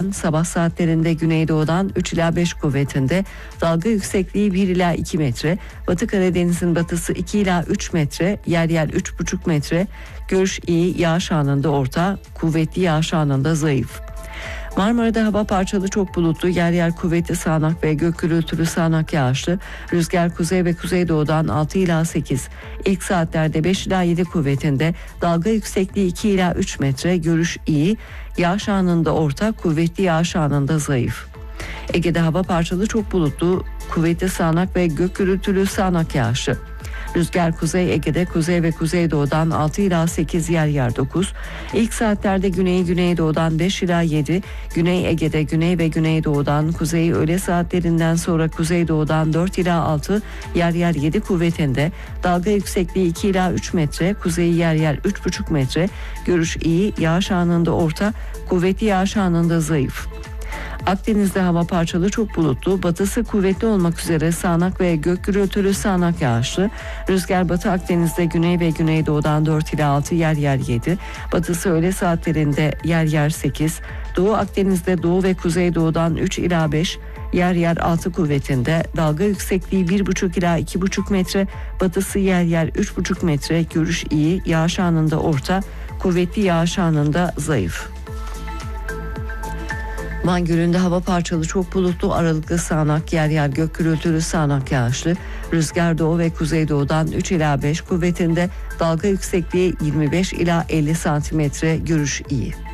güneydoğudan, sabah saatlerinde güneydoğudan 3 ila 5 kuvvetinde, dalga yüksekliği 1 ila 2 metre, Batı Karadeniz'in batısı 2 ila 3 metre, yer yer 3,5 metre, görüş iyi, yağış anında orta, kuvvetli yağış anında zayıf. Marmara'da hava parçalı çok bulutlu, yer yer kuvvetli sağanak ve gök gürültülü sağanak yağışlı. Rüzgar kuzey ve kuzeydoğudan 6 ila 8. İlk saatlerde 5 ila 7 kuvvetinde, dalga yüksekliği 2 ila 3 metre, görüş iyi, yağış anında orta, kuvvetli yağış anında zayıf. Ege'de hava parçalı çok bulutlu, kuvvetli sağanak ve gök gürültülü sağanak yağışlı. Rüzgar kuzey Ege'de kuzey ve kuzeydoğudan 6 ila 8, yer yer 9. İlk saatlerde güneydoğudan 5 ila 7, Güney Ege'de güney ve güneydoğudan, kuzey öğle saatlerinden sonra kuzeydoğudan 4 ila 6, yer yer 7 kuvvetinde, dalga yüksekliği 2 ila 3 metre, kuzeyi yer yer 3,5 metre, görüş iyi, yağış anında orta, kuvvetli yağış anında zayıf. Akdeniz'de hava parçalı çok bulutlu, batısı kuvvetli olmak üzere sağanak ve gök gürültülü sağanak yağışlı. Rüzgar Batı Akdeniz'de güney ve güneydoğudan 4 ila 6, yer yer 7. Batısı öğle saatlerinde yer yer 8. Doğu Akdeniz'de doğu ve kuzeydoğudan 3 ila 5, yer yer 6 kuvvetinde, dalga yüksekliği 1,5 ila 2,5 metre, batısı yer yer 3,5 metre, görüş iyi, yağış anında orta, kuvvetli yağış anında zayıf. Van Gölü'nde hava parçalı çok bulutlu, aralıklı sağanak, yer yer gök gürültülü sağanak yağışlı. Rüzgar doğu ve kuzeydoğudan 3 ila 5 kuvvetinde, dalga yüksekliği 25 ila 50 santimetre, görüş iyi.